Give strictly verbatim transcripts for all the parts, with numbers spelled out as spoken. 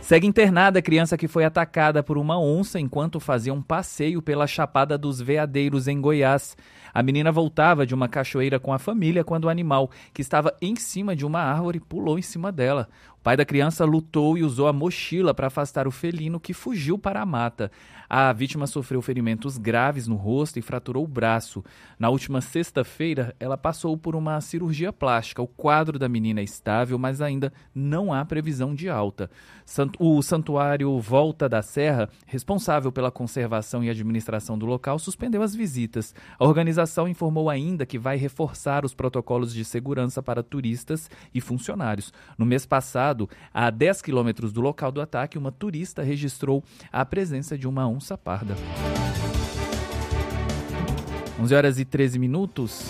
Segue internada a criança que foi atacada por uma onça enquanto fazia um passeio pela Chapada dos Veadeiros, em Goiás. A menina voltava de uma cachoeira com a família quando o animal, que estava em cima de uma árvore, pulou em cima dela. O pai da criança lutou e usou a mochila para afastar o felino, que fugiu para a mata. A vítima sofreu ferimentos graves no rosto e fraturou o braço. Na última sexta-feira, ela passou por uma cirurgia plástica. O quadro da menina é estável, mas ainda não há previsão de alta. O Santuário Volta da Serra, responsável pela conservação e administração do local, suspendeu as visitas. A organização informou ainda que vai reforçar os protocolos de segurança para turistas e funcionários. No mês passado, a dez quilômetros do local do ataque, uma turista registrou a presença de uma onça parda. onze horas e treze minutos.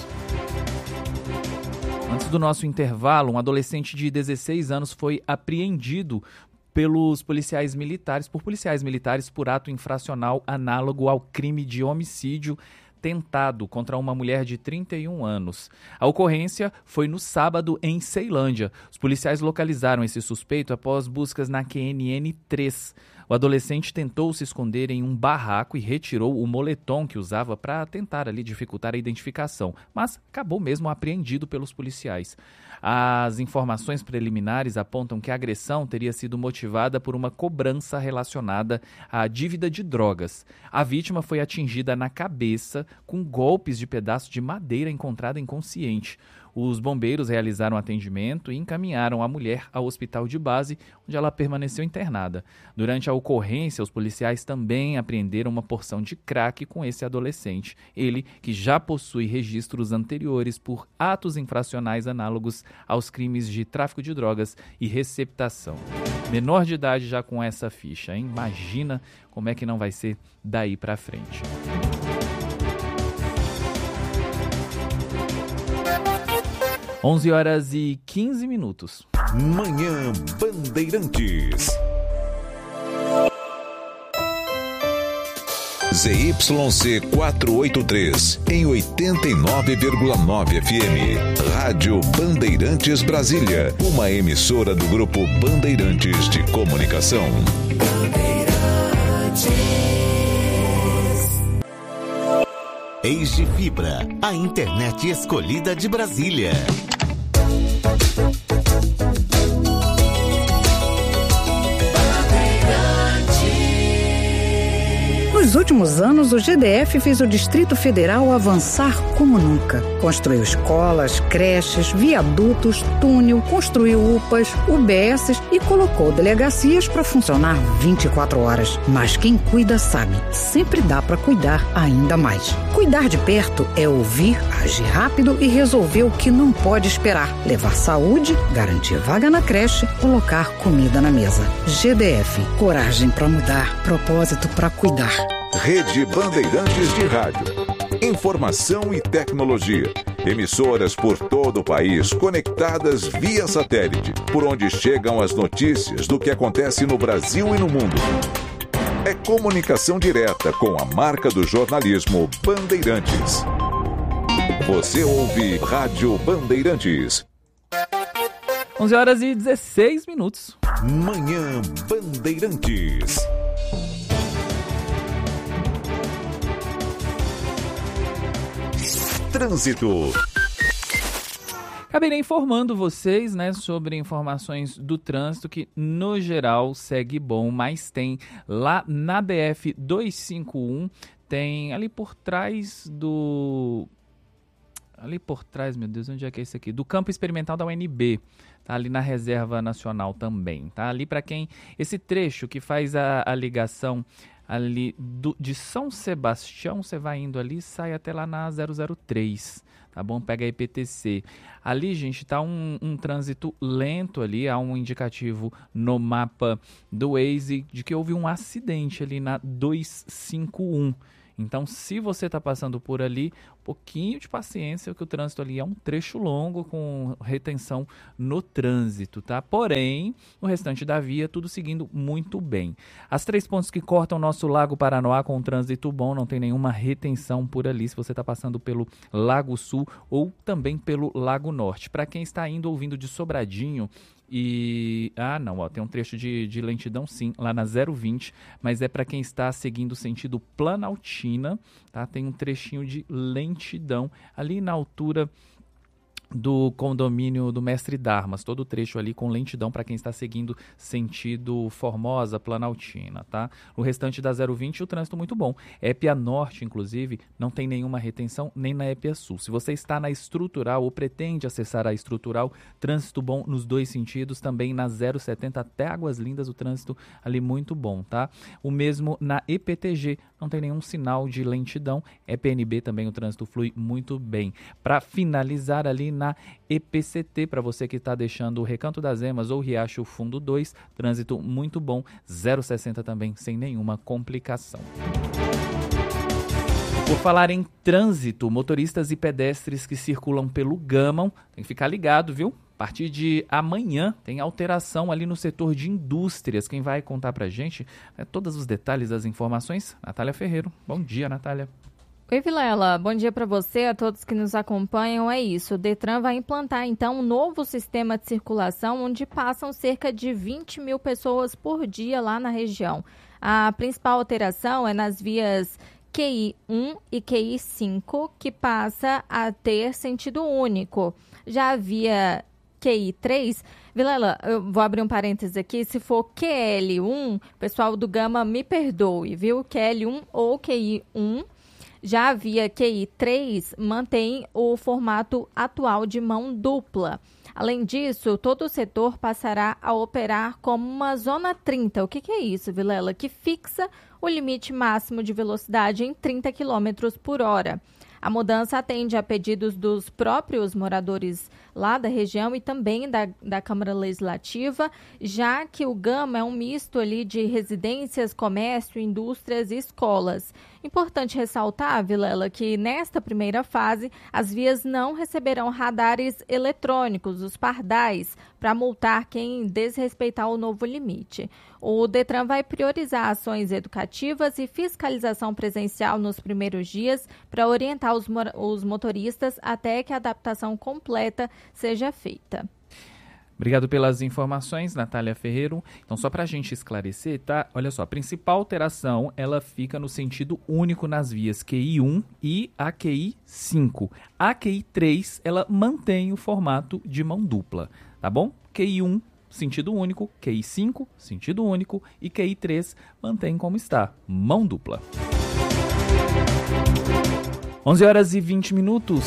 Antes do nosso intervalo, um adolescente de dezesseis anos foi apreendido pelos policiais militares, por policiais militares por ato infracional análogo ao crime de homicídio tentado contra uma mulher de trinta e um anos. A ocorrência foi no sábado em Ceilândia. Os policiais localizaram esse suspeito após buscas na Q N N três. O adolescente tentou se esconder em um barraco e retirou o moletom que usava para tentar ali dificultar a identificação, mas acabou mesmo apreendido pelos policiais. As informações preliminares apontam que a agressão teria sido motivada por uma cobrança relacionada à dívida de drogas. A vítima foi atingida na cabeça com golpes de pedaço de madeira encontrada inconsciente. Os bombeiros realizaram atendimento e encaminharam a mulher ao hospital de base, onde ela permaneceu internada. Durante a ocorrência, os policiais também apreenderam uma porção de crack com esse adolescente. Ele, que já possui registros anteriores por atos infracionais análogos aos crimes de tráfico de drogas e receptação. Menor de idade já com essa ficha, hein? Imagina como é que não vai ser daí para frente. onze horas e quinze minutos. Manhã Bandeirantes. Z Y C quatrocentos e oitenta e três, em oitenta e nove vírgula nove F M. Rádio Bandeirantes Brasília, uma emissora do Grupo Bandeirantes de Comunicação. Age Fibra, a internet escolhida de Brasília. Nos últimos anos, o G D F fez o Distrito Federal avançar como nunca. Construiu escolas, creches, viadutos, túnel, construiu U P As, U B S e colocou delegacias para funcionar vinte e quatro horas. Mas quem cuida sabe, sempre dá para cuidar ainda mais. Cuidar de perto é ouvir, agir rápido e resolver o que não pode esperar. Levar saúde, garantir vaga na creche, colocar comida na mesa. G D F, coragem para mudar, propósito para cuidar. Rede Bandeirantes de Rádio. Informação e tecnologia. Emissoras por todo o país conectadas via satélite, por onde chegam as notícias do que acontece no Brasil e no mundo. É comunicação direta com a marca do jornalismo Bandeirantes. Você ouve Rádio Bandeirantes. onze horas e dezesseis minutos. Manhã Bandeirantes. Trânsito. Acabei informando vocês, né, sobre informações do trânsito que, no geral, segue bom, mas tem lá na B F duzentos e cinquenta e um, tem ali por trás do... Ali por trás, meu Deus, onde é que é isso aqui? Do campo experimental da U N B, tá ali na Reserva Nacional também, tá? Ali para quem... Esse trecho que faz a, a ligação ali do, de São Sebastião, você vai indo ali, sai até lá na zero zero três, tá bom? Pega a I P T C. Ali, gente, tá um, um trânsito lento ali, há um indicativo no mapa do Waze de que houve um acidente ali na duzentos e cinquenta e um. Então, se você está passando por ali, um pouquinho de paciência, porque o trânsito ali é um trecho longo com retenção no trânsito, tá? Porém, no restante da via, tudo seguindo muito bem. As três pontes que cortam o nosso Lago Paranoá com um trânsito bom, não tem nenhuma retenção por ali, se você está passando pelo Lago Sul ou também pelo Lago Norte. Para quem está indo ouvindo de Sobradinho, E, ah não, ó, tem um trecho de, de lentidão sim, lá na zero vinte, mas é para quem está seguindo o sentido Planaltina, tá? Tem um trechinho de lentidão ali na altura do condomínio do Mestre Darmas, todo o trecho ali com lentidão para quem está seguindo sentido Formosa, Planaltina, tá? O restante da zero vinte, o trânsito muito bom. Épia Norte, inclusive, não tem nenhuma retenção, nem na Épia Sul. Se você está na Estrutural ou pretende acessar a Estrutural, trânsito bom nos dois sentidos, também na zero setenta até Águas Lindas, o trânsito ali muito bom, tá? O mesmo na E P T G, não tem nenhum sinal de lentidão. E P N B também o trânsito flui muito bem. Para finalizar ali na E P C T, para você que está deixando o Recanto das Emas ou Riacho Fundo dois, trânsito muito bom, zero sessenta também, sem nenhuma complicação. Por falar em trânsito, motoristas e pedestres que circulam pelo Gâmão, tem que ficar ligado, viu? A partir de amanhã tem alteração ali no setor de indústrias. Quem vai contar pra gente é todos os detalhes das informações, Natália Ferreiro. Bom dia, Natália. Oi, Vilela. Bom dia para você, a todos que nos acompanham. É isso, o Detran vai implantar, então, um novo sistema de circulação onde passam cerca de vinte mil pessoas por dia lá na região. A principal alteração é nas vias Q I um e Q I cinco, que passa a ter sentido único. Já a via Q I três, Vilela, eu vou abrir um parênteses aqui, se for Q L um, pessoal do Gama me perdoe, viu? Q L um ou Q I um. Já a via Q I três mantém o formato atual de mão dupla. Além disso, todo o setor passará a operar como uma zona trinta. O que, que é isso, Vilela? Que fixa o limite máximo de velocidade em trinta quilômetros por hora. A mudança atende a pedidos dos próprios moradores lá da região e também da, da Câmara Legislativa, já que o Gama é um misto ali de residências, comércio, indústrias e escolas. Importante ressaltar, Vilela, que nesta primeira fase as vias não receberão radares eletrônicos, os pardais, para multar quem desrespeitar o novo limite. O Detran vai priorizar ações educativas e fiscalização presencial nos primeiros dias para orientar os, os motoristas até que a adaptação completa seja feita. Obrigado pelas informações, Natália Ferreiro. Então, só para a gente esclarecer, tá? Olha só, a principal alteração, ela fica no sentido único nas vias Q I um e a Q I cinco. A Q I três, ela mantém o formato de mão dupla, tá bom? Q I um, sentido único, Q I cinco, sentido único e Q I três mantém como está, mão dupla. onze horas e vinte minutos.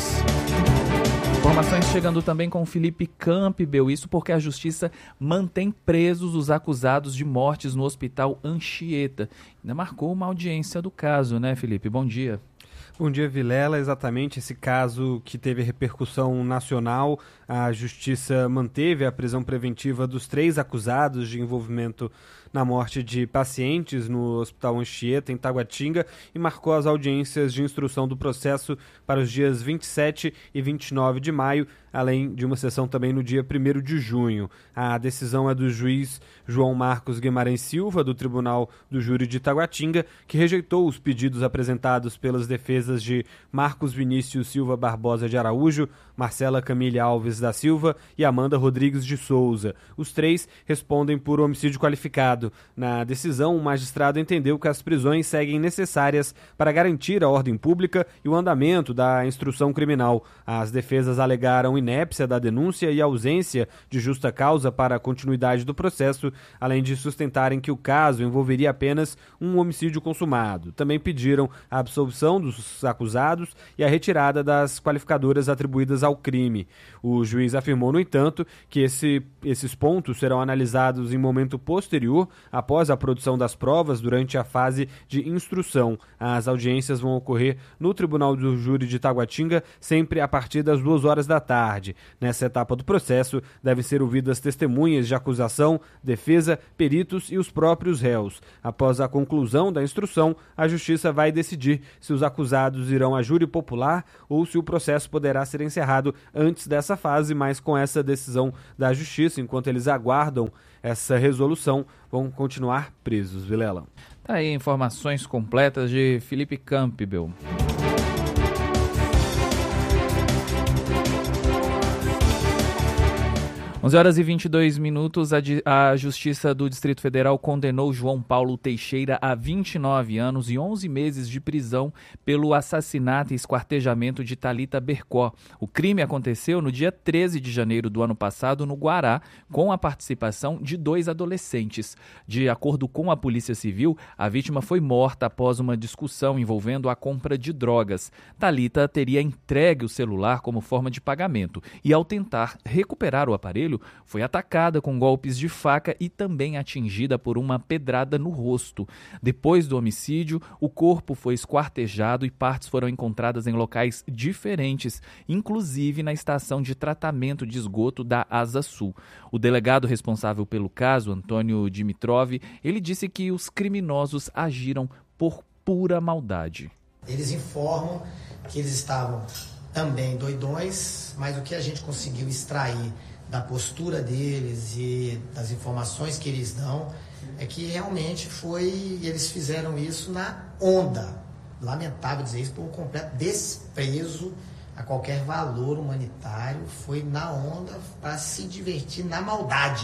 Informações chegando também com o Felipe Campbell, isso porque a Justiça mantém presos os acusados de mortes no Hospital Anchieta. Ainda marcou uma audiência do caso, né, Felipe? Bom dia. Bom dia, Vilela. Exatamente esse caso que teve repercussão nacional. A Justiça manteve a prisão preventiva dos três acusados de envolvimento na morte de pacientes no Hospital Anchieta, em Taguatinga, e marcou as audiências de instrução do processo para os dias vinte e sete e vinte e nove de maio, além de uma sessão também no dia primeiro de junho. A decisão é do juiz João Marcos Guimarães Silva, do Tribunal do Júri de Taguatinga, que rejeitou os pedidos apresentados pelas defesas de Marcos Vinícius Silva Barbosa de Araújo, Marcela Camille Alves da Silva e Amanda Rodrigues de Souza. Os três respondem por homicídio qualificado. Na decisão, o magistrado entendeu que as prisões seguem necessárias para garantir a ordem pública e o andamento da instrução criminal. As defesas alegaram inépcia da denúncia e ausência de justa causa para a continuidade do processo, além de sustentarem que o caso envolveria apenas um homicídio consumado. Também pediram a absolvição dos acusados e a retirada das qualificadoras atribuídas ao crime. O juiz afirmou, no entanto, que esse, esses pontos serão analisados em momento posterior, após a produção das provas, durante a fase de instrução. As audiências vão ocorrer no Tribunal do Júri de Taguatinga, sempre a partir das duas horas da tarde. Nessa etapa do processo, devem ser ouvidas testemunhas de acusação, defesa, peritos e os próprios réus. Após a conclusão da instrução, a Justiça vai decidir se os acusados irão a júri popular ou se o processo poderá ser encerrado antes dessa fase, mas com essa decisão da Justiça, enquanto eles aguardam essa resolução, vão continuar presos, Vilela. Tá aí informações completas de Felipe Campbell. onze horas e vinte e dois minutos, a, a Justiça do Distrito Federal condenou João Paulo Teixeira a vinte e nove anos e onze meses de prisão pelo assassinato e esquartejamento de Thalita Bercó. O crime aconteceu no dia treze de janeiro do ano passado no Guará, com a participação de dois adolescentes. De acordo com a Polícia Civil, a vítima foi morta após uma discussão envolvendo a compra de drogas. Thalita teria entregue o celular como forma de pagamento e, ao tentar recuperar o aparelho, foi atacada com golpes de faca e também atingida por uma pedrada no rosto. Depois do homicídio, o corpo foi esquartejado e partes foram encontradas em locais diferentes, inclusive na estação de tratamento de esgoto da Asa Sul. O delegado responsável pelo caso, Antônio Dimitrov, ele disse que os criminosos agiram por pura maldade. Eles informam que eles estavam também doidões, mas o que a gente conseguiu extrair da postura deles e das informações que eles dão, é que realmente foi, eles fizeram isso na onda. Lamentável dizer isso, por um completo desprezo a qualquer valor humanitário, foi na onda para se divertir na maldade.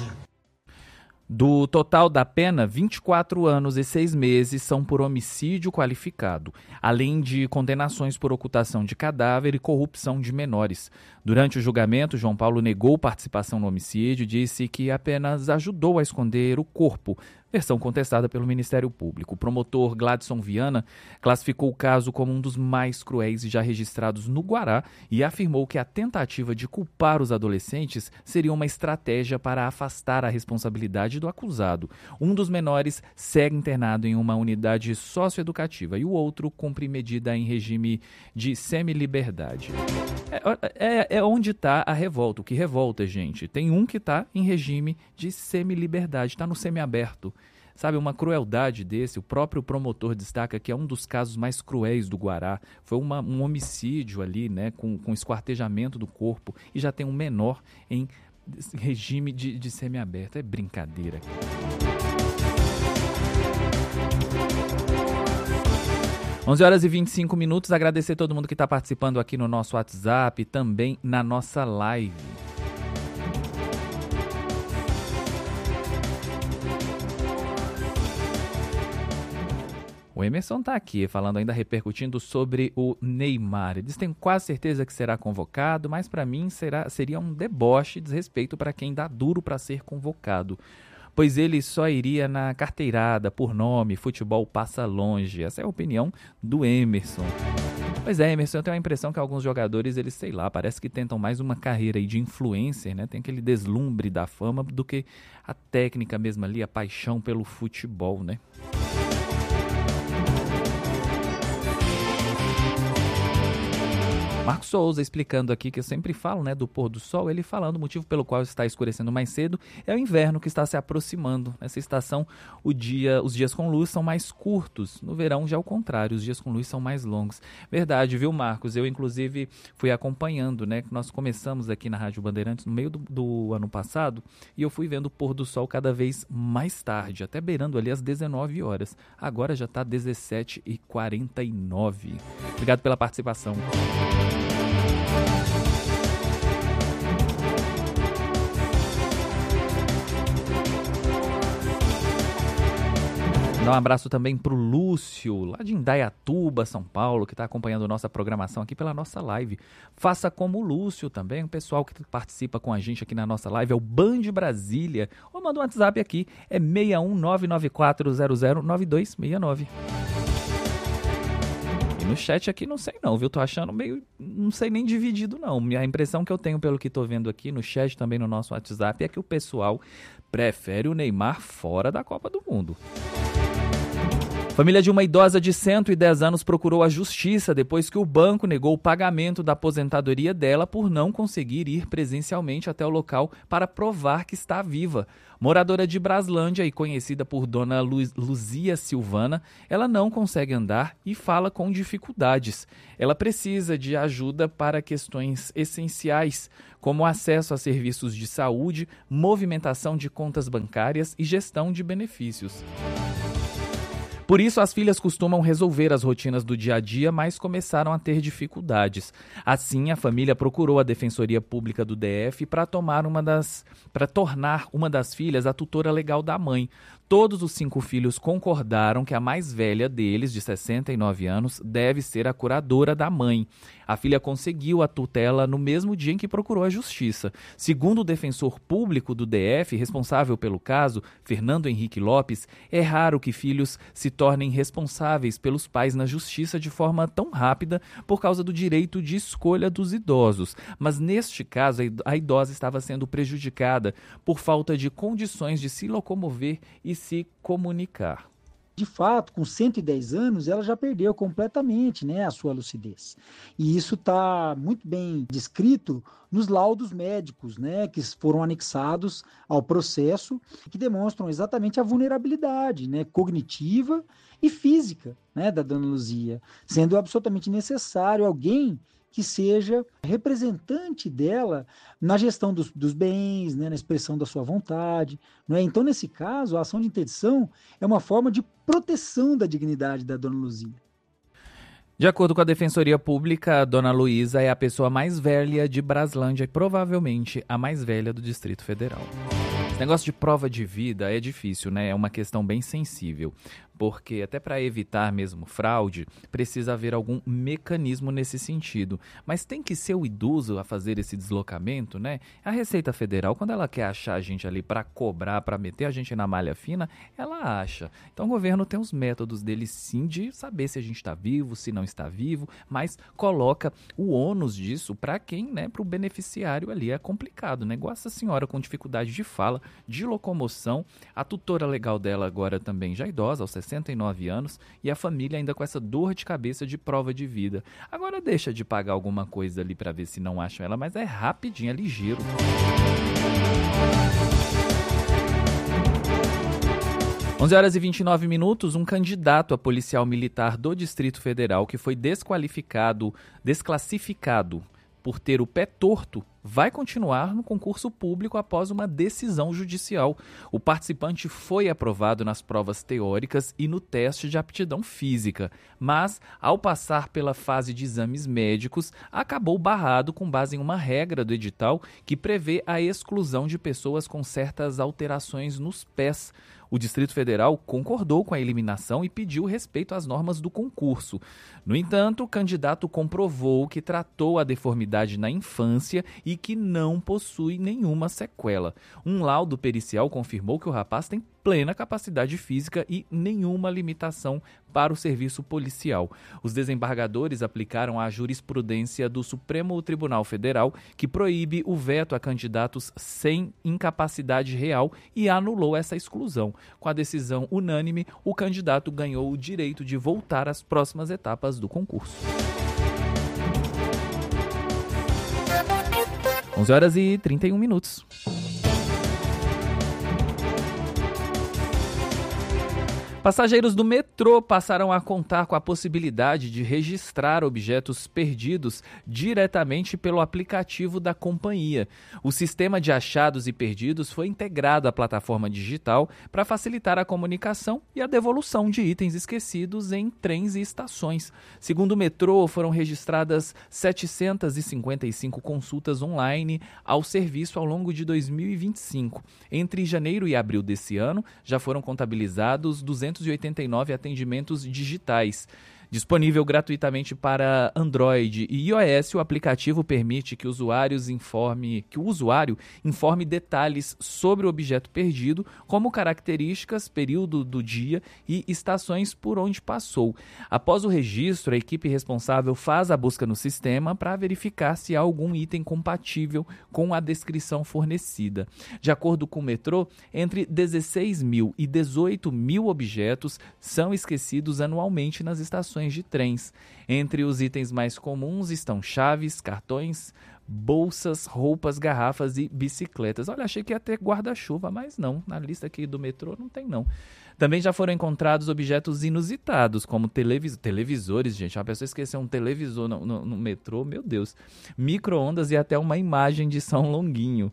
Do total da pena, vinte e quatro anos e seis meses são por homicídio qualificado, além de condenações por ocultação de cadáver e corrupção de menores. Durante o julgamento, João Paulo negou participação no homicídio e disse que apenas ajudou a esconder o corpo, versão contestada pelo Ministério Público. O promotor Gladson Viana classificou o caso como um dos mais cruéis já registrados no Guará e afirmou que a tentativa de culpar os adolescentes seria uma estratégia para afastar a responsabilidade do acusado. Um dos menores segue internado em uma unidade socioeducativa e o outro cumpre medida em regime de semiliberdade. É, é, é onde está a revolta. O que revolta, gente? Tem um que está em regime de semiliberdade, está no semiaberto. Sabe, uma crueldade desse, o próprio promotor destaca que é um dos casos mais cruéis do Guará. Foi uma, um homicídio ali, né, com, com esquartejamento do corpo, e já tem um menor em regime de, de semiaberto. É brincadeira. onze horas e vinte e cinco minutos, agradecer a todo mundo que está participando aqui no nosso WhatsApp e também na nossa live. O Emerson está aqui, falando ainda, repercutindo sobre o Neymar. Eles têm quase certeza que será convocado, mas para mim será, seria um deboche e desrespeito para quem dá duro para ser convocado, pois ele só iria na carteirada, por nome, futebol passa longe. Essa é a opinião do Emerson. Pois é, Emerson, eu tenho a impressão que alguns jogadores, eles, sei lá, parece que tentam mais uma carreira aí de influencer, né? Tem aquele deslumbre da fama do que a técnica mesmo ali, a paixão pelo futebol, né? Marcos Souza explicando aqui, que eu sempre falo, né, do pôr do sol, ele falando o motivo pelo qual está escurecendo mais cedo é o inverno que está se aproximando. Nessa estação, o dia, os dias com luz são mais curtos. No verão já é o contrário, os dias com luz são mais longos. Verdade, viu, Marcos? Eu, inclusive, fui acompanhando, né, que nós começamos aqui na Rádio Bandeirantes no meio do, do ano passado e eu fui vendo o pôr do sol cada vez mais tarde, até beirando ali às dezenove horas. Agora já está dezessete e quarenta e nove. Obrigado pela participação. Dar um abraço também para o Lúcio, lá de Indaiatuba, São Paulo, que está acompanhando nossa programação aqui pela nossa live. Faça como o Lúcio também, o pessoal que participa com a gente aqui na nossa live é o Band Brasília. Ou manda um WhatsApp aqui, é seis um nove nove quatro zero zero nove dois seis nove. E no chat aqui não sei não, viu? Tô achando meio, não sei nem dividido não. A impressão que eu tenho pelo que tô vendo aqui no chat, também no nosso WhatsApp, é que o pessoal prefere o Neymar fora da Copa do Mundo. Família de uma idosa de cento e dez anos procurou a justiça depois que o banco negou o pagamento da aposentadoria dela por não conseguir ir presencialmente até o local para provar que está viva. Moradora de Braslândia e conhecida por Dona Lu- Luzia Silvana, ela não consegue andar e fala com dificuldades. Ela precisa de ajuda para questões essenciais, como acesso a serviços de saúde, movimentação de contas bancárias e gestão de benefícios. Por isso, as filhas costumam resolver as rotinas do dia a dia, mas começaram a ter dificuldades. Assim, a família procurou a Defensoria Pública do D F para tomar uma das, para tornar uma das filhas a tutora legal da mãe. Todos os cinco filhos concordaram que a mais velha deles, de sessenta e nove anos, deve ser a curadora da mãe. A filha conseguiu a tutela no mesmo dia em que procurou a justiça. Segundo o defensor público do D F, responsável pelo caso, Fernando Henrique Lopes, é raro que filhos se tornem responsáveis pelos pais na justiça de forma tão rápida por causa do direito de escolha dos idosos. Mas neste caso, a idosa estava sendo prejudicada por falta de condições de se locomover e se comunicar. De fato, com cento e dez anos, ela já perdeu completamente, né, a sua lucidez. E isso está muito bem descrito nos laudos médicos, né, que foram anexados ao processo, que demonstram exatamente a vulnerabilidade, né, cognitiva e física, né, da dona Luzia, sendo absolutamente necessário alguém que seja representante dela na gestão dos, dos bens, né, na expressão da sua vontade. Não é? Então, nesse caso, a ação de interdição é uma forma de proteção da dignidade da dona Luzia. De acordo com a Defensoria Pública, a dona Luísa é a pessoa mais velha de Braslândia e provavelmente a mais velha do Distrito Federal. Esse negócio de prova de vida é difícil, né? É uma questão bem sensível, porque até para evitar mesmo fraude, precisa haver algum mecanismo nesse sentido. Mas tem que ser o idoso a fazer esse deslocamento, né? A Receita Federal, quando ela quer achar a gente ali para cobrar, para meter a gente na malha fina, ela acha. Então o governo tem os métodos dele sim de saber se a gente está vivo, se não está vivo, mas coloca o ônus disso para quem, né? Para o beneficiário ali. É complicado, né? Igual essa senhora com dificuldade de fala, de locomoção, a tutora legal dela agora também já idosa, aos sessenta e nove anos, e a família ainda com essa dor de cabeça de prova de vida. Agora deixa de pagar alguma coisa ali para ver se não acham ela, mas é rapidinho, é ligeiro. onze horas e vinte e nove minutos, um candidato a policial militar do Distrito Federal que foi desqualificado, desclassificado por ter o pé torto, vai continuar no concurso público após uma decisão judicial. O participante foi aprovado nas provas teóricas e no teste de aptidão física, mas, ao passar pela fase de exames médicos, acabou barrado com base em uma regra do edital que prevê a exclusão de pessoas com certas alterações nos pés. O Distrito Federal concordou com a eliminação e pediu respeito às normas do concurso. No entanto, o candidato comprovou que tratou a deformidade na infância e que não possui nenhuma sequela. Um laudo pericial confirmou que o rapaz tem plena capacidade física e nenhuma limitação para o serviço policial. Os desembargadores aplicaram a jurisprudência do Supremo Tribunal Federal, que proíbe o veto a candidatos sem incapacidade real e anulou essa exclusão. Com a decisão unânime, o candidato ganhou o direito de voltar às próximas etapas do concurso. onze horas e trinta e um minutos. Passageiros do metrô passaram a contar com a possibilidade de registrar objetos perdidos diretamente pelo aplicativo da companhia. O sistema de achados e perdidos foi integrado à plataforma digital para facilitar a comunicação e a devolução de itens esquecidos em trens e estações. Segundo o metrô, foram registradas setecentas e cinquenta e cinco consultas online ao serviço ao longo de dois mil e vinte e cinco. Entre janeiro e abril desse ano, já foram contabilizados duzentos e oitenta e nove atendimentos digitais. Disponível gratuitamente para Android e iOS, o aplicativo permite que, usuários informe, que o usuário informe detalhes sobre o objeto perdido, como características, período do dia e estações por onde passou. Após o registro, a equipe responsável faz a busca no sistema para verificar se há algum item compatível com a descrição fornecida. De acordo com o metrô, entre dezesseis mil e dezoito mil objetos são esquecidos anualmente nas estações de trens. Entre os itens mais comuns estão chaves, cartões, bolsas, roupas, garrafas e bicicletas. Olha, achei que ia ter guarda-chuva, mas não. Na lista aqui do metrô não tem, não. Também já foram encontrados objetos inusitados, como televis- televisores, gente. Uma pessoa esqueceu um televisor no, no, no metrô, meu Deus. Micro-ondas e até uma imagem de São Longuinho.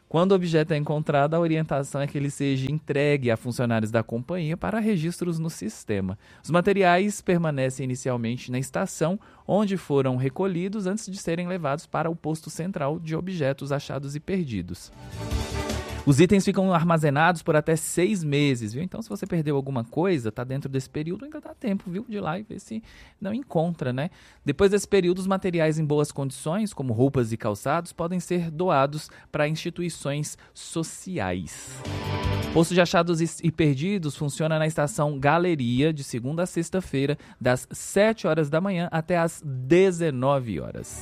Quando o objeto é encontrado, a orientação é que ele seja entregue a funcionários da companhia para registros no sistema. Os materiais permanecem inicialmente na estação, onde foram recolhidos antes de serem levados para o posto central de objetos achados e perdidos. Os itens ficam armazenados por até seis meses, viu? Então, se você perdeu alguma coisa, tá dentro desse período, ainda dá tempo, viu? De ir lá e ver se não encontra, né? Depois desse período, os materiais em boas condições, como roupas e calçados, podem ser doados para instituições sociais. O posto de achados e perdidos funciona na estação Galeria, de segunda a sexta-feira, das sete horas da manhã até as dezenove horas.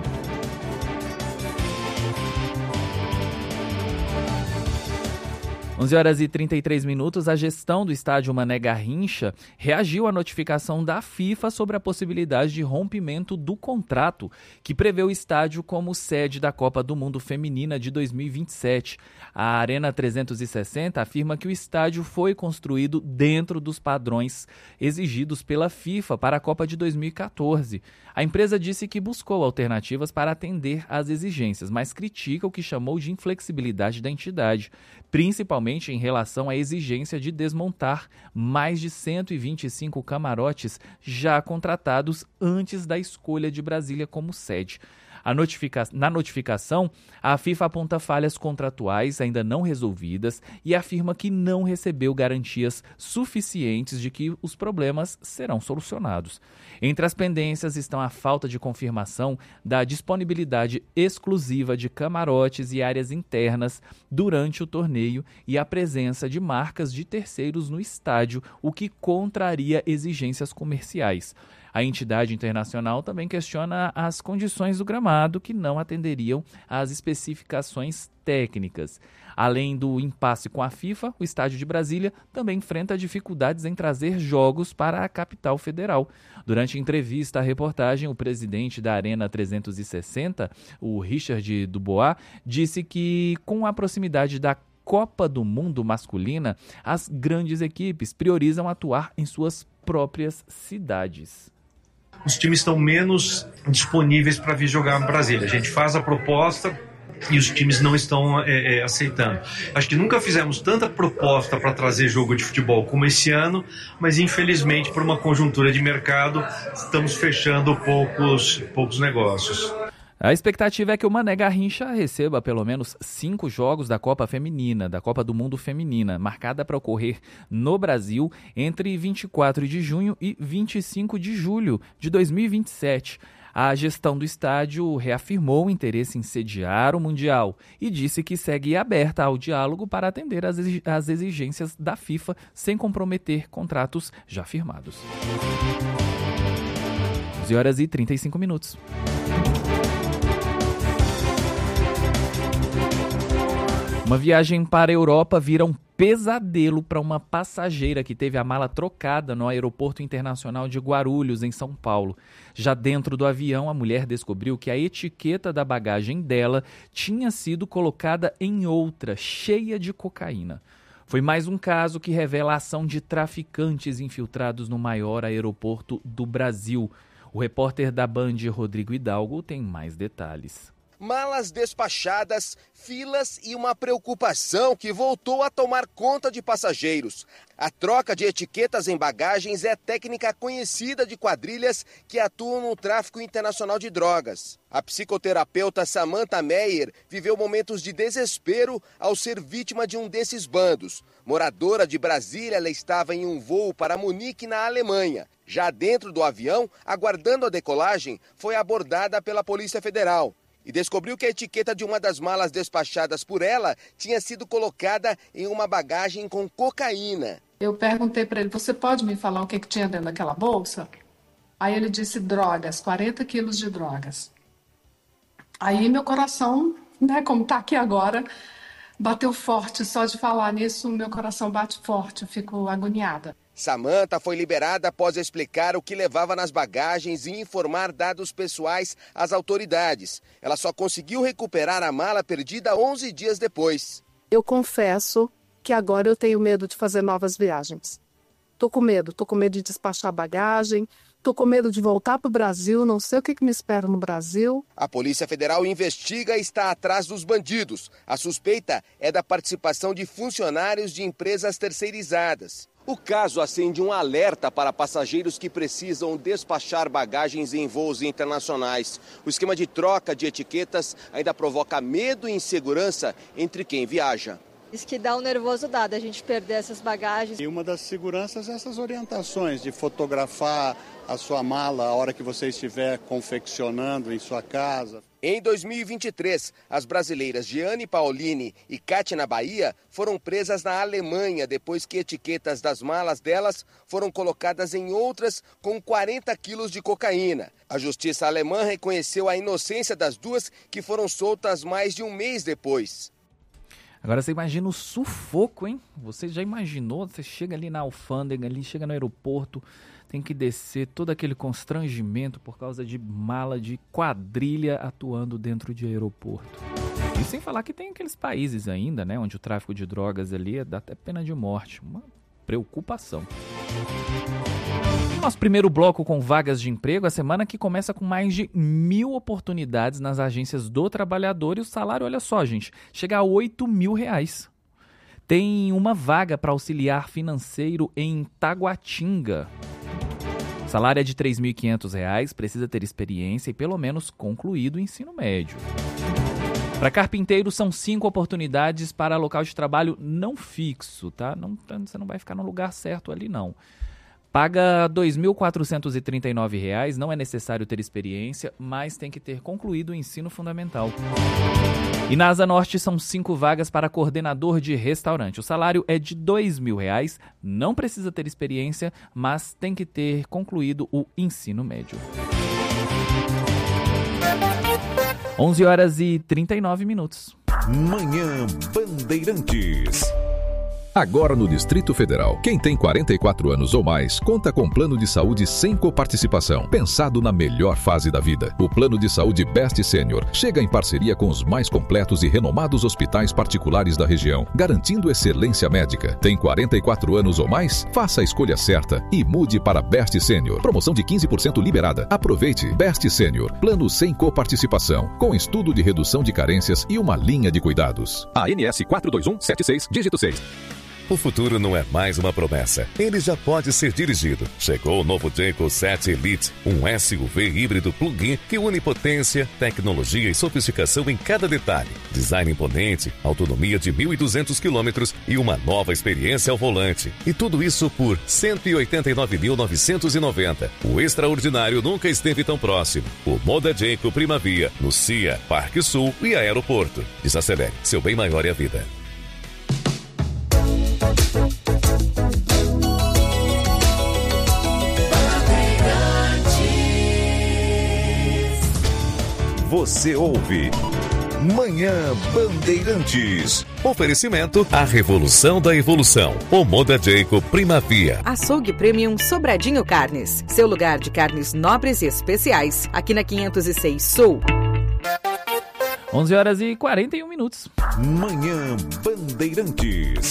onze horas e trinta e três minutos, a gestão do estádio Mané Garrincha reagiu à notificação da FIFA sobre a possibilidade de rompimento do contrato que prevê o estádio como sede da Copa do Mundo Feminina de dois mil e vinte e sete. A Arena trezentos e sessenta afirma que o estádio foi construído dentro dos padrões exigidos pela FIFA para a Copa de dois mil e quatorze. A empresa disse que buscou alternativas para atender às exigências, mas critica o que chamou de inflexibilidade da entidade, principalmente em relação à exigência de desmontar mais de cento e vinte e cinco camarotes já contratados antes da escolha de Brasília como sede. A notifica... Na notificação, a FIFA aponta falhas contratuais ainda não resolvidas e afirma que não recebeu garantias suficientes de que os problemas serão solucionados. Entre as pendências estão a falta de confirmação da disponibilidade exclusiva de camarotes e áreas internas durante o torneio e a presença de marcas de terceiros no estádio, o que contraria exigências comerciais. A entidade internacional também questiona as condições do gramado que não atenderiam às especificações técnicas. Além do impasse com a FIFA, o estádio de Brasília também enfrenta dificuldades em trazer jogos para a capital federal. Durante entrevista à reportagem, o presidente da Arena trezentos e sessenta, o Richard Dubois, disse que com a proximidade da Copa do Mundo masculina, as grandes equipes priorizam atuar em suas próprias cidades. Os times estão menos disponíveis para vir jogar em Brasília. A gente faz a proposta e os times não estão é, é, aceitando. Acho que nunca fizemos tanta proposta para trazer jogo de futebol como esse ano, mas infelizmente por uma conjuntura de mercado estamos fechando poucos, poucos negócios. A expectativa é que o Mané Garrincha receba pelo menos cinco jogos da Copa Feminina, da Copa do Mundo Feminina, marcada para ocorrer no Brasil entre vinte e quatro de junho e vinte e cinco de julho de dois mil e vinte e sete. A gestão do estádio reafirmou o interesse em sediar o Mundial e disse que segue aberta ao diálogo para atender às exigências da FIFA sem comprometer contratos já firmados. onze horas e trinta e cinco minutos. Uma viagem para a Europa vira um pesadelo para uma passageira que teve a mala trocada no Aeroporto Internacional de Guarulhos, em São Paulo. Já dentro do avião, a mulher descobriu que a etiqueta da bagagem dela tinha sido colocada em outra, cheia de cocaína. Foi mais um caso que revela a ação de traficantes infiltrados no maior aeroporto do Brasil. O repórter da Band, Rodrigo Hidalgo, tem mais detalhes. Malas despachadas, filas e uma preocupação que voltou a tomar conta de passageiros. A troca de etiquetas em bagagens é técnica conhecida de quadrilhas que atuam no tráfico internacional de drogas. A psicoterapeuta Samantha Meyer viveu momentos de desespero ao ser vítima de um desses bandos. Moradora de Brasília, ela estava em um voo para Munique, na Alemanha. Já dentro do avião, aguardando a decolagem, foi abordada pela Polícia Federal e descobriu que a etiqueta de uma das malas despachadas por ela tinha sido colocada em uma bagagem com cocaína. Eu perguntei para ele, você pode me falar o que, que tinha dentro daquela bolsa? Aí ele disse drogas, quarenta quilos de drogas. Aí meu coração, né, como está aqui agora, bateu forte. Só de falar nisso, meu coração bate forte, eu fico agoniada. Samantha foi liberada após explicar o que levava nas bagagens e informar dados pessoais às autoridades. Ela só conseguiu recuperar a mala perdida onze dias depois. Eu confesso que agora eu tenho medo de fazer novas viagens. Tô com medo, tô com medo de despachar bagagem, Tô com medo de voltar para o Brasil, não sei o que, que me espera no Brasil. A Polícia Federal investiga e está atrás dos bandidos. A suspeita é da participação de funcionários de empresas terceirizadas. O caso acende um alerta para passageiros que precisam despachar bagagens em voos internacionais. O esquema de troca de etiquetas ainda provoca medo e insegurança entre quem viaja. Isso que dá um nervoso dado, a gente perder essas bagagens. E uma das seguranças é essas orientações de fotografar a sua mala a hora que você estiver confeccionando em sua casa. Em dois mil e vinte e três, as brasileiras Giane Paolini e Kátia na Bahia foram presas na Alemanha depois que etiquetas das malas delas foram colocadas em outras com quarenta quilos de cocaína. A justiça alemã reconheceu a inocência das duas, que foram soltas mais de um mês depois. Agora você imagina o sufoco, hein? Você já imaginou? Você chega ali na alfândega, ali, chega no aeroporto, tem que descer todo aquele constrangimento por causa de mala de quadrilha atuando dentro de aeroporto. E sem falar que tem aqueles países ainda, né, onde o tráfico de drogas ali dá até pena de morte. Uma preocupação. Nosso primeiro bloco com vagas de emprego, a semana que começa com mais de mil oportunidades nas agências do trabalhador e o salário, olha só, gente, chega a oito mil reais. Tem uma vaga para auxiliar financeiro em Taguatinga. O salário é de três mil e quinhentos reais, precisa ter experiência e pelo menos concluído o ensino médio. Para carpinteiro, são cinco oportunidades para local de trabalho não fixo, tá? Não, você não vai ficar no lugar certo ali, não. Paga dois mil quatrocentos e trinta e nove reais, não é necessário ter experiência, mas tem que ter concluído o ensino fundamental. E na Asa Norte são cinco vagas para coordenador de restaurante. O salário é de dois mil reais, não precisa ter experiência, mas tem que ter concluído o ensino médio. onze horas e trinta e nove minutos. Manhã Bandeirantes. Agora no Distrito Federal, quem tem quarenta e quatro anos ou mais conta com plano de saúde sem coparticipação, pensado na melhor fase da vida. O plano de saúde Best Senior chega em parceria com os mais completos e renomados hospitais particulares da região, garantindo excelência médica. Tem quarenta e quatro anos ou mais? Faça a escolha certa e mude para Best Senior. Promoção de quinze por cento liberada. Aproveite. Best Senior, plano sem coparticipação, com estudo de redução de carências e uma linha de cuidados. A N S quatro dois um sete seis, dígito seis. O futuro não é mais uma promessa, ele já pode ser dirigido. Chegou o novo Jayco sete Elite, um S U V híbrido plug-in que une potência, tecnologia e sofisticação em cada detalhe. Design imponente, autonomia de mil e duzentos quilômetros e uma nova experiência ao volante. E tudo isso por cento e oitenta e nove mil novecentos e noventa. O extraordinário nunca esteve tão próximo. O Moda Jayco Primavia, no C I A, Parque Sul e Aeroporto. Desacelere, seu bem maior é a vida. Você ouve Manhã Bandeirantes. Oferecimento: a revolução da evolução. O Moda Jayco Primavia. Açougue Premium Sobradinho Carnes. Seu lugar de carnes nobres e especiais. Aqui na quinhentos e seis Sul. onze horas e quarenta e um minutos. Manhã Bandeirantes.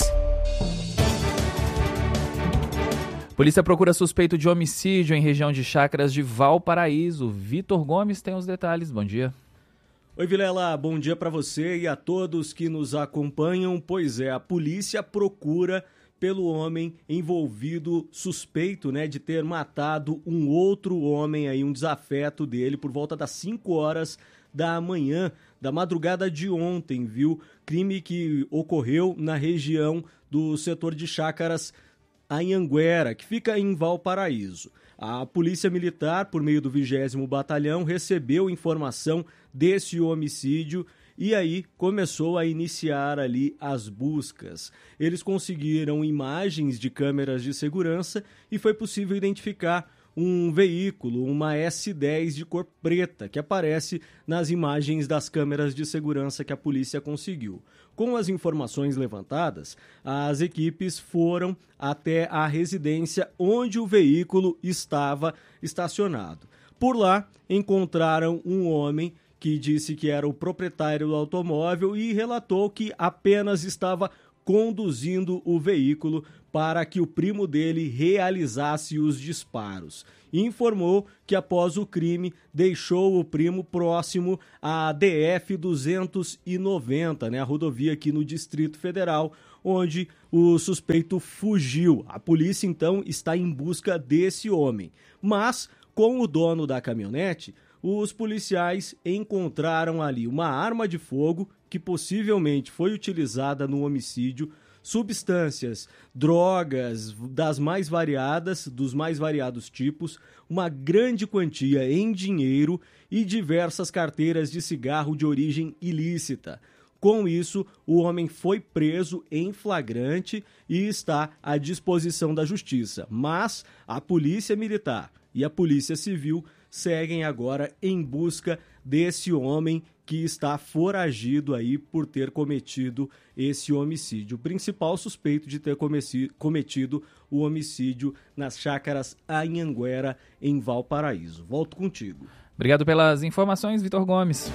Polícia procura suspeito de homicídio em região de Chácaras de Valparaíso. Vitor Gomes tem os detalhes. Bom dia. Oi, Vilela. Bom dia para você e a todos que nos acompanham. Pois é, a polícia procura pelo homem envolvido, suspeito, né, de ter matado um outro homem, aí, um desafeto dele, por volta das cinco horas da manhã, da madrugada de ontem, viu? Crime que ocorreu na região do setor de Chácaras, a Anhanguera, que fica em Valparaíso. A Polícia Militar, por meio do vigésimo Batalhão, recebeu informação desse homicídio e aí começou a iniciar ali as buscas. Eles conseguiram imagens de câmeras de segurança e foi possível identificar um veículo, uma S dez de cor preta, que aparece nas imagens das câmeras de segurança que a polícia conseguiu. Com as informações levantadas, as equipes foram até a residência onde o veículo estava estacionado. Por lá, encontraram um homem que disse que era o proprietário do automóvel e relatou que apenas estava conduzindo o veículo para que o primo dele realizasse os disparos. Informou que após o crime deixou o primo próximo à D F duzentos e noventa, né, a rodovia aqui no Distrito Federal, onde o suspeito fugiu. A polícia então está em busca desse homem, mas com o dono da caminhonete, os policiais encontraram ali uma arma de fogo que possivelmente foi utilizada no homicídio, substâncias, drogas das mais variadas, dos mais variados tipos, uma grande quantia em dinheiro e diversas carteiras de cigarro de origem ilícita. Com isso, o homem foi preso em flagrante e está à disposição da justiça. Mas a Polícia Militar e a Polícia Civil seguem agora em busca desse homem que está foragido aí por ter cometido esse homicídio. O principal suspeito de ter cometido o homicídio nas chácaras Anhanguera, em Valparaíso. Volto contigo. Obrigado pelas informações, Vitor Gomes.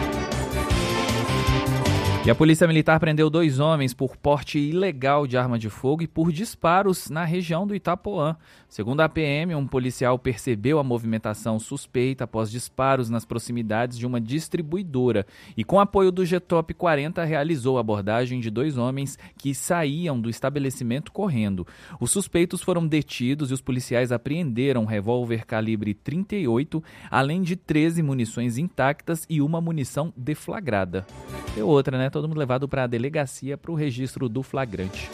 E a Polícia Militar prendeu dois homens por porte ilegal de arma de fogo e por disparos na região do Itapoã. Segundo a P M, um policial percebeu a movimentação suspeita após disparos nas proximidades de uma distribuidora e, com apoio do G T O P quarenta, realizou a abordagem de dois homens que saíam do estabelecimento correndo. Os suspeitos foram detidos e os policiais apreenderam um revólver calibre trinta e oito, além de treze munições intactas e uma munição deflagrada. E outra, né? Todo mundo levado para a delegacia para o registro do flagrante.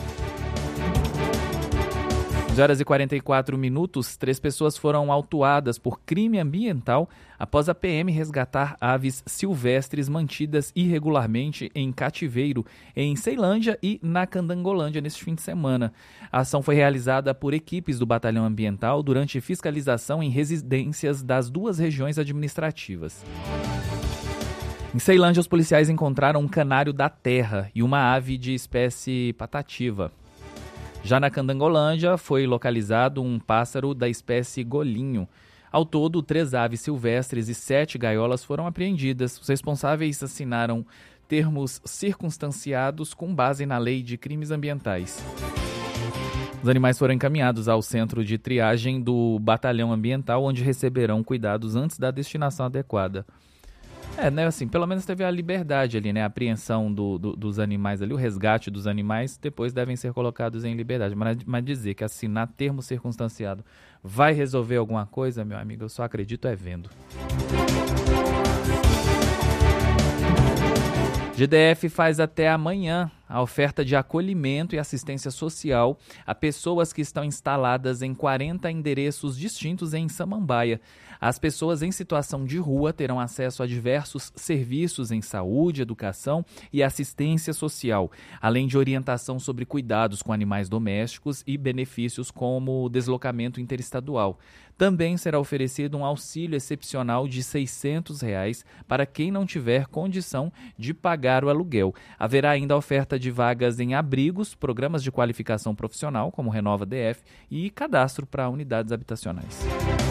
onze horas e quarenta e quatro minutos, três pessoas foram autuadas por crime ambiental após a P M resgatar aves silvestres mantidas irregularmente em cativeiro em Ceilândia e na Candangolândia neste fim de semana. A ação foi realizada por equipes do Batalhão Ambiental durante fiscalização em residências das duas regiões administrativas. Em Ceilândia, os policiais encontraram um canário da terra e uma ave de espécie patativa. Já na Candangolândia, foi localizado um pássaro da espécie golinho. Ao todo, três aves silvestres e sete gaiolas foram apreendidas. Os responsáveis assinaram termos circunstanciados com base na Lei de Crimes Ambientais. Os animais foram encaminhados ao centro de triagem do Batalhão Ambiental, onde receberão cuidados antes da destinação adequada. É, né, assim, pelo menos teve a liberdade ali, né, a apreensão do, do, dos animais ali, o resgate dos animais, depois devem ser colocados em liberdade. Mas, mas dizer que assinar termo circunstanciado vai resolver alguma coisa, meu amigo, eu só acredito é vendo. G D F faz até amanhã a oferta de acolhimento e assistência social a pessoas que estão instaladas em quarenta endereços distintos em Samambaia. As pessoas em situação de rua terão acesso a diversos serviços em saúde, educação e assistência social, além de orientação sobre cuidados com animais domésticos e benefícios como deslocamento interestadual. Também será oferecido um auxílio excepcional de seiscentos reais para quem não tiver condição de pagar o aluguel. Haverá ainda a oferta de vagas em abrigos, programas de qualificação profissional, como Renova D F, e cadastro para unidades habitacionais.